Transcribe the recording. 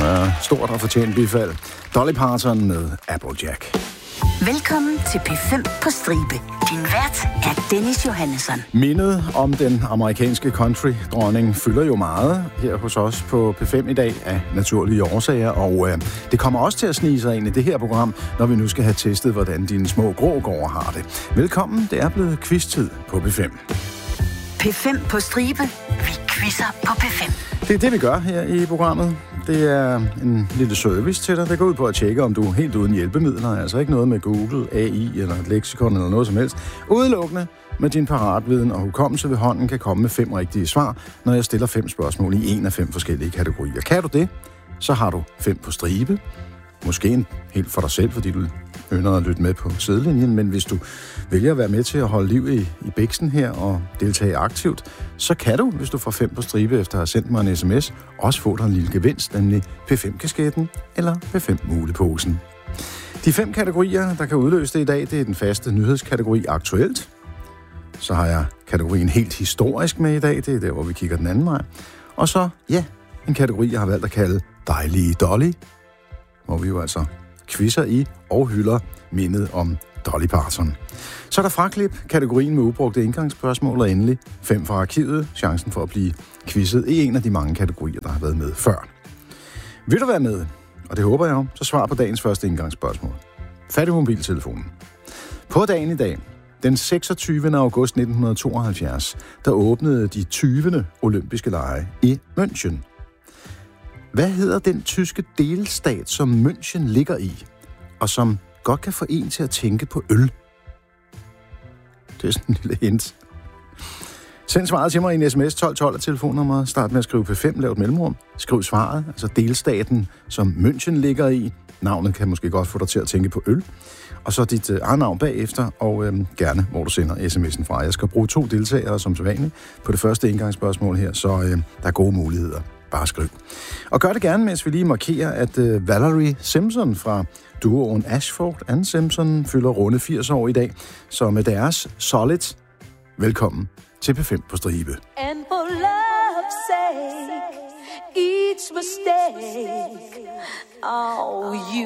Stort og fortjent bifald. Dolly Parton med Applejack. Velkommen til P5 på stribe. Din vært er Dennis Johannesson. Mindet om den amerikanske country-dronning fylder jo meget her hos os på P5 i dag af naturlige årsager, og det kommer også til at snige sig ind i det her program, når vi nu skal have testet, hvordan dine små grågårde har det. Velkommen, det er blevet quiz-tid på P5. P5 på stribe. Vi quizzer på P5. Det er det, vi gør her i programmet. Det er en lille service til dig. Det går ud på at tjekke, om du er helt uden hjælpemidler. Altså ikke noget med Google, AI eller et leksikon eller noget som helst. Udelukkende med din paratviden og hukommelse ved hånden kan komme med 5 rigtige svar, når jeg stiller 5 spørgsmål i en af 5 forskellige kategorier. Kan du det, så har du 5 på stribe. Måske en helt for dig selv, fordi du ynder at lytte med på sidelinjen, men hvis du vælger at være med til at holde liv i bæksen her og deltage aktivt, så kan du, hvis du får 5 på stribe efter at have sendt mig en sms, også få dig en lille gevinst, nemlig P5-kasketten eller P5-muleposen. De 5 kategorier, der kan udløse det i dag, det er den faste nyhedskategori Aktuelt. Så har jeg kategorien Helt Historisk med i dag, det er der, hvor vi kigger den anden vej. Og så, en kategori, jeg har valgt at kalde Dejlige Dolly, hvor vi jo altså quizzer i og hylder mindet om Dolly Parton. Så er der fraklip, kategorien med ubrugte indgangsspørgsmål, og endelig 5 fra arkivet, chancen for at blive quizzet i en af de mange kategorier, der har været med før. Vil du være med, og det håber jeg jo, så svar på dagens første indgangsspørgsmål. Fat i mobiltelefonen. På dagen i dag, den 26. august 1972, der åbnede de 20. olympiske lege i München. Hvad hedder den tyske delstat, som München ligger i, og som godt kan få en til at tænke på øl? Det er sådan en lille hint. Send svaret til mig i en sms 1212 af telefonnummeret. Start med at skrive P5, lav et mellemrum. Skriv svaret, altså delstaten, som München ligger i. Navnet kan måske godt få dig til at tænke på øl. Og så dit eget navn bagefter, og gerne, hvor du sender sms'en fra. Jeg skal bruge 2 deltagere som sædvanligt på det første indgangsspørgsmål her, så der er gode muligheder. Bare skriv. Og gør det gerne, mens vi lige markerer, at Valerie Simpson fra duoen Ashford and Simpson fylder runde 80 år i dag. Så med deres Solid, velkommen til P5 på stribe. And for love's sake, each mistake, oh, you